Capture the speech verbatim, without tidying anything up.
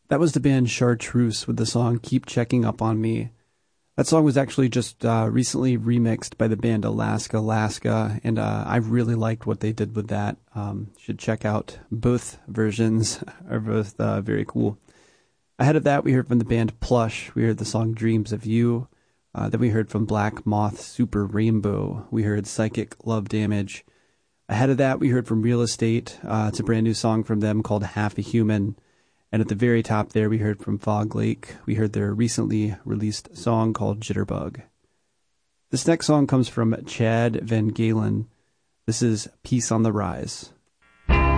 That was the band Chartreuse with the song Keep Checking Up on Me. That song was actually just uh, recently remixed by the band Alaska Alaska, and uh, I really liked what they did with that. Um, should check out both versions, are both uh, very cool. Ahead of that, we heard from the band Plush. We heard the song Dreams of You. Uh, then we heard from Black Moth Super Rainbow. We heard Psychic Love Damage. Ahead of that, we heard from Real Estate. Uh, it's a brand new song from them called Half a Human. And at the very top there, we heard from Fog Lake. We heard their recently released song called Jitterbug. This next song comes from Chad Van Galen. This is Peace on the Rise.